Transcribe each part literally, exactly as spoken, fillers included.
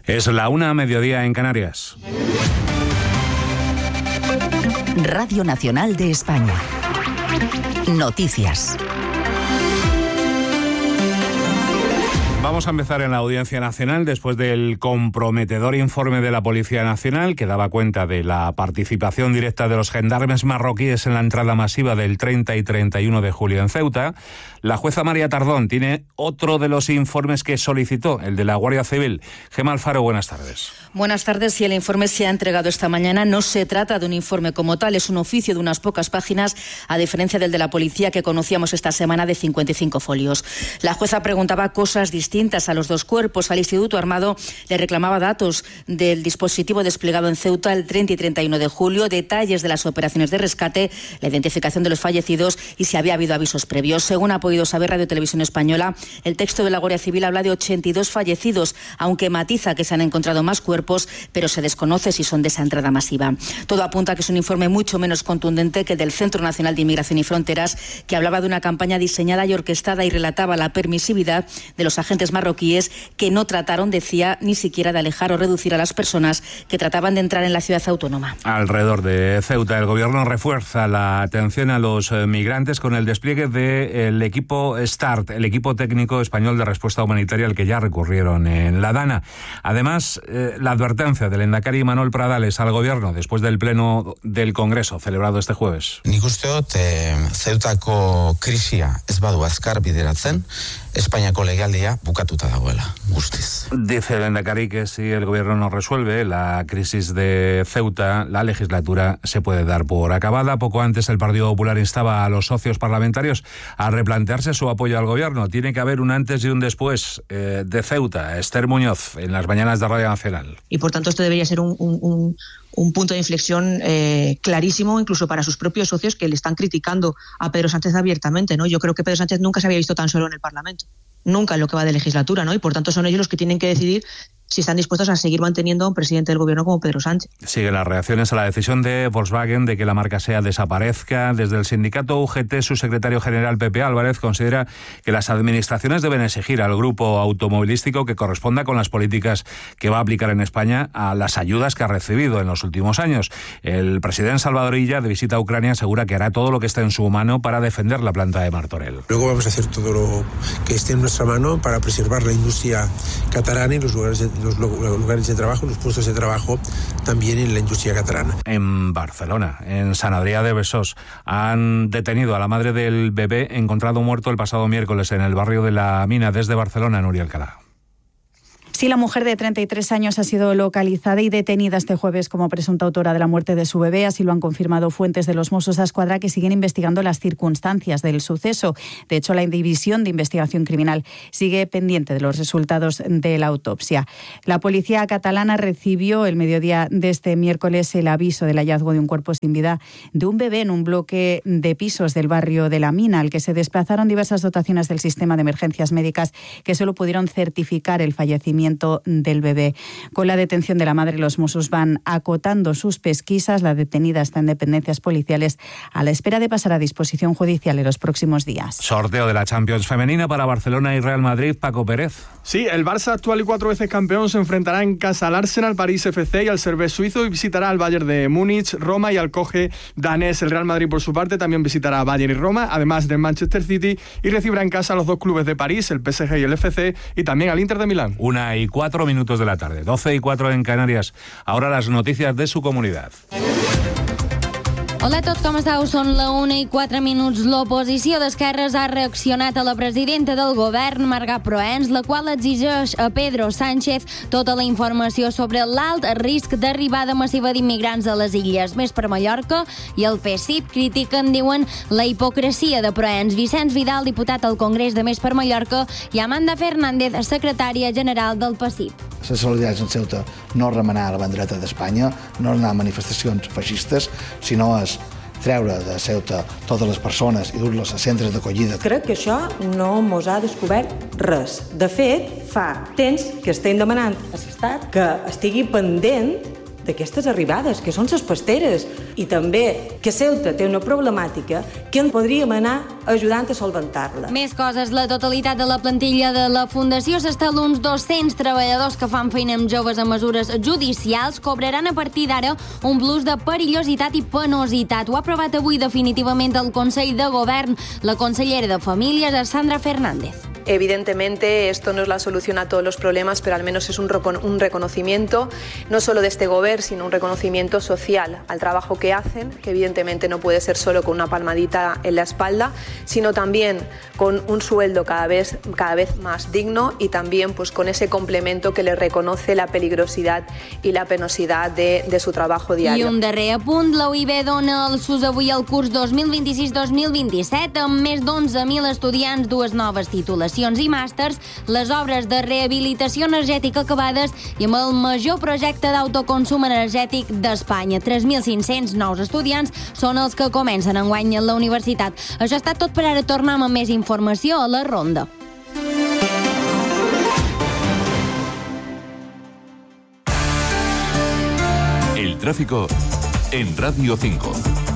Es la una a mediodía en Canarias. Radio Nacional de España. Noticias. Vamos a empezar en la Audiencia Nacional después del comprometedor informe de la Policía Nacional que daba cuenta de la participación directa de los gendarmes marroquíes en la entrada masiva del treinta y treinta y uno de julio en Ceuta. La jueza María Tardón tiene otro de los informes que solicitó, el de la Guardia Civil. Gemma Alfaro, buenas tardes. Buenas tardes. Y el informe se ha entregado esta mañana. No se trata de un informe como tal, es un oficio de unas pocas páginas, a diferencia del de la policía que conocíamos esta semana de cincuenta y cinco folios. La jueza preguntaba cosas distintas a los dos cuerpos. Al Instituto Armado le reclamaba datos del dispositivo desplegado en Ceuta el treinta y treinta y uno de julio, detalles de las operaciones de rescate, la identificación de los fallecidos y si había habido avisos previos. Según ha podido saber Radio Televisión Española, el texto de la Guardia Civil habla de ochenta y dos fallecidos, aunque matiza que se han encontrado más cuerpos, pero se desconoce si son de esa entrada masiva. Todo apunta a que es un informe mucho menos contundente que el del Centro Nacional de Inmigración y Fronteras, que hablaba de una campaña diseñada y orquestada y relataba la permisividad de los agentes marroquíes que no trataron, decía, ni siquiera de alejar o reducir a las personas que trataban de entrar en la ciudad autónoma. Alrededor de Ceuta, el Gobierno refuerza la atención a los migrantes con el despliegue del equipo START, el equipo técnico español de respuesta humanitaria al que ya recurrieron en La Dana. Además, eh, la advertencia del lehendakari Manuel Pradales al Gobierno después del pleno del Congreso celebrado este jueves. Nik uste dut, eh, Ceutako krisia ez badu azkar bideratzen, Espainiako legaldia bukatuta dagoela, guztiz. Dice el lehendakari que si el Gobierno no resuelve la crisis de Ceuta, la legislatura se puede dar por acabada. Poco antes el Partido Popular instaba a los socios parlamentarios a replantearse su apoyo al Gobierno. Tiene que haber un antes y un después eh, de Ceuta. Esther Muñoz, en las mañanas de Radio Nacional. Y por tanto esto debería ser un, un, un, un punto de inflexión eh, clarísimo, incluso para sus propios socios que le están criticando a Pedro Sánchez abiertamente, ¿no? Yo creo que Pedro Sánchez nunca se había visto tan solo en el Parlamento. Nunca en lo que va de legislatura, ¿no? Y por tanto son ellos los que tienen que decidir si están dispuestos a seguir manteniendo a un presidente del Gobierno como Pedro Sánchez. Siguen las reacciones a la decisión de Volkswagen de que la marca SEAT desaparezca. Desde el sindicato U G T, su secretario general Pepe Álvarez considera que las administraciones deben exigir al grupo automovilístico que corresponda con las políticas que va a aplicar en España a las ayudas que ha recibido en los últimos años. El presidente Salvador Illa, de visita a Ucrania, asegura que hará todo lo que esté en su mano para defender la planta de Martorell. Luego vamos a hacer todo lo que esté en nuestra mano para preservar la industria catalana y los lugares de los lugares de trabajo, los puestos de trabajo también en la industria catalana. En Barcelona, en Sant Adrià de Besòs, han detenido a la madre del bebé encontrado muerto el pasado miércoles en el barrio de La Mina. Desde Barcelona, Núria Alcalá. Sí, la mujer de treinta y tres años ha sido localizada y detenida este jueves como presunta autora de la muerte de su bebé. Así lo han confirmado fuentes de los Mossos d'Esquadra, que siguen investigando las circunstancias del suceso. De hecho, la División de Investigación Criminal sigue pendiente de los resultados de la autopsia. La policía catalana recibió el mediodía de este miércoles el aviso del hallazgo de un cuerpo sin vida de un bebé en un bloque de pisos del barrio de La Mina, al que se desplazaron diversas dotaciones del sistema de emergencias médicas que solo pudieron certificar el fallecimiento del bebé. Con la detención de la madre, los Mossos van acotando sus pesquisas. La detenida está en dependencias policiales a la espera de pasar a disposición judicial en los próximos días. Sorteo de la Champions femenina para Barcelona y Real Madrid. Paco Pérez. Sí, el Barça, actual y cuatro veces campeón, se enfrentará en casa al Arsenal, París F C y al Servette suizo, y visitará al Bayern de Múnich, Roma y al Coge danés. El Real Madrid, por su parte, también visitará a Bayern y Roma, además del Manchester City, y recibirá en casa a los dos clubes de París, el P S G y el F C, y también al Inter de Milán. Una y cuatro minutos de la tarde, doce y cuatro en Canarias. Ahora las noticias de su comunidad. Hola a tots, com esteu? Són la una i quatre minuts. L'oposició d'esquerres ha reaccionat a la presidenta del govern, Marga Proens, la qual exigeix a Pedro Sánchez tota la informació sobre l'alt risc d'arribada massiva d'immigrants a les illes. Més per Mallorca i el P S I P critiquen, diuen, la hipocresia de Proens. Vicenç Vidal, diputat al Congrés de Més per Mallorca, i Amanda Fernández, secretària general del P S I P. La solidaritat en Ceuta no és remenar la bandereta d'Espanya, no és anar a manifestacions feixistes, sinó és treure de Ceuta totes les persones i dur-les a centres d'acollida. Crec que això no mos ha descobert res. De fet, fa temps que estem demanant a l'Estat que estigui pendent d'aquestes arribades, que són les pasteres, i també que Ceuta té una problemàtica que en podríem anar ajudant a solventar-la. Més coses. La totalitat de la plantilla de la Fundació s'estal uns dos-cents treballadors que fan feina amb joves a mesures judicials cobraran a partir d'ara un plus de perillositat i penositat. Ho ha aprovat avui definitivament el Consell de Govern. La consellera de Famílies, Sandra Fernández. Evidentemente esto no es la solución a todos los problemas, pero al menos es un, recon- un reconocimiento no solo de este gobierno, sino un reconocimiento social al trabajo que hacen, que evidentemente no puede ser solo con una palmadita en la espalda, sino también con un sueldo cada vez, cada vez más digno y también pues, con ese complemento que les reconoce la peligrosidad y la penosidad de, de su trabajo diario. I un darrer apunt, la U I B dona el S U S avui al curs dos mil vint-i-sis dos mil vint-i-set amb més d'onze mil estudiants, dues noves titulacions i màsters, les obres de rehabilitació energètica acabades i amb el major projecte d'autoconsum energètic d'Espanya. tres mil cinc-cents nous estudiants són els que comencen enguany a la universitat. Això ha estat tot per ara. Tornem amb més informació a la ronda. El tráfico en Radio cinco.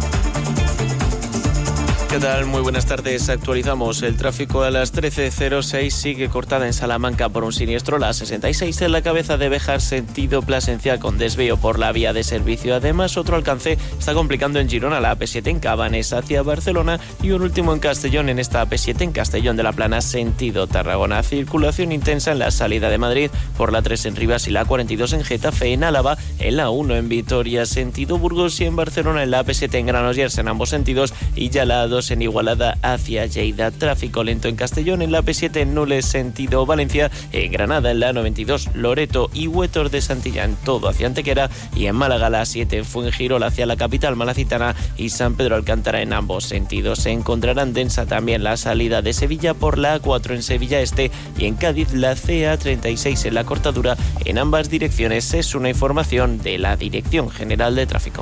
¿Qué tal? Muy buenas tardes. Actualizamos el tráfico a las trece cero seis. Sigue cortada en Salamanca por un siniestro. La sesenta y seis en la cabeza de Béjar, sentido Plasencia, con desvío por la vía de servicio. Además, otro alcance está complicando en Girona, la A P siete en Cabanes hacia Barcelona, y un último en Castellón, en esta A P siete en Castellón de la Plana, sentido Tarragona. Circulación intensa en la salida de Madrid por la tres en Rivas y la cuarenta y dos en Getafe, en Álava, en la uno en Vitoria, sentido Burgos, y en Barcelona en la A P siete en Granollers en ambos sentidos, y ya la A dos en Igualada hacia Lleida. Tráfico lento en Castellón, en la A P siete en Nules sentido Valencia, en Granada en la noventa y dos Loreto y Huetor de Santillán, todo hacia Antequera, y en Málaga la siete en Fuengirola hacia la capital malacitana y San Pedro Alcántara en ambos sentidos. Se encontrarán densa también la salida de Sevilla por la A cuatro en Sevilla Este, y en Cádiz la C A treinta y seis en la cortadura en ambas direcciones. Es una información de la Dirección General de Tráfico.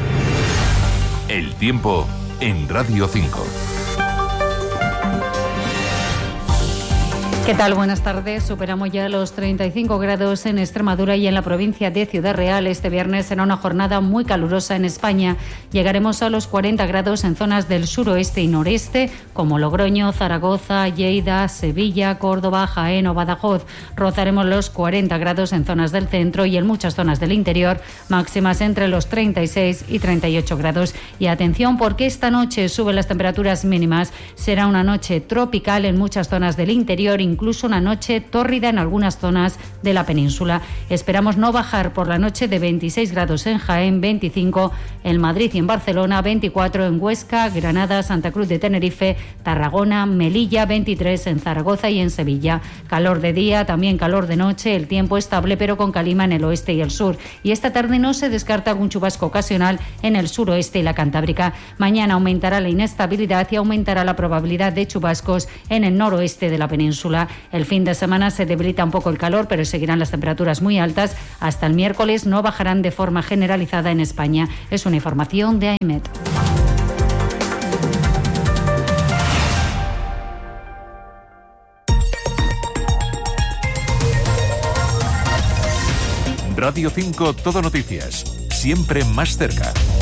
El tiempo en Radio cinco. ¿Qué tal? Buenas tardes. Superamos ya los treinta y cinco grados en Extremadura y en la provincia de Ciudad Real. Este viernes será una jornada muy calurosa en España. Llegaremos a los cuarenta grados en zonas del suroeste y noreste, como Logroño, Zaragoza, Lleida, Sevilla, Córdoba, Jaén o Badajoz. Rozaremos los cuarenta grados en zonas del centro y en muchas zonas del interior, máximas entre los treinta y seis y treinta y ocho grados. Y atención, porque esta noche suben las temperaturas mínimas. Será una noche tropical en muchas zonas del interior, incluso una noche tórrida en algunas zonas de la península. Esperamos no bajar por la noche de veintiséis grados en Jaén, veinticinco en Madrid y en Barcelona, veinticuatro en Huesca, Granada, Santa Cruz de Tenerife, Tarragona, Melilla, veintitrés en Zaragoza y en Sevilla. Calor de día, también calor de noche, el tiempo estable pero con calima en el oeste y el sur. Y esta tarde no se descarta algún chubasco ocasional en el suroeste y la Cantábrica. Mañana aumentará la inestabilidad y aumentará la probabilidad de chubascos en el noroeste de la península. El fin de semana se debilita un poco el calor, pero seguirán las temperaturas muy altas. Hasta el miércoles no bajarán de forma generalizada en España. Es una información de AEMET. Radio cinco, Todo Noticias. Siempre más cerca.